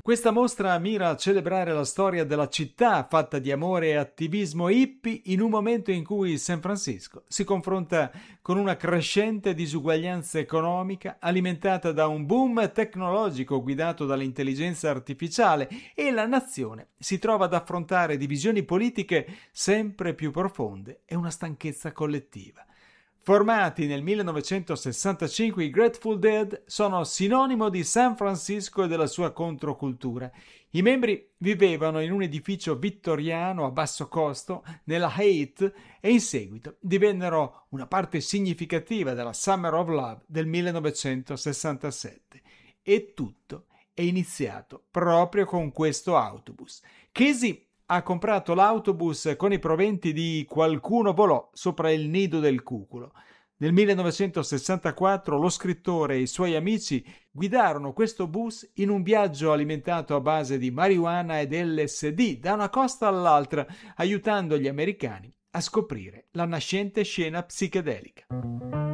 Questa mostra mira a celebrare la storia della città fatta di amore e attivismo hippie in un momento in cui San Francisco si confronta con una crescente disuguaglianza economica alimentata da un boom tecnologico guidato dall'intelligenza artificiale e la nazione si trova ad affrontare divisioni politiche sempre più profonde e una stanchezza collettiva. Formati nel 1965, i Grateful Dead sono sinonimo di San Francisco e della sua controcultura. I membri vivevano in un edificio vittoriano a basso costo nella Haight e in seguito divennero una parte significativa della Summer of Love del 1967. E tutto è iniziato proprio con questo autobus. Casey ha comprato l'autobus con i proventi di Qualcuno volò sopra il nido del cuculo. Nel 1964 lo scrittore e i suoi amici guidarono questo bus in un viaggio alimentato a base di marijuana ed LSD da una costa all'altra, aiutando gli americani a scoprire la nascente scena psichedelica.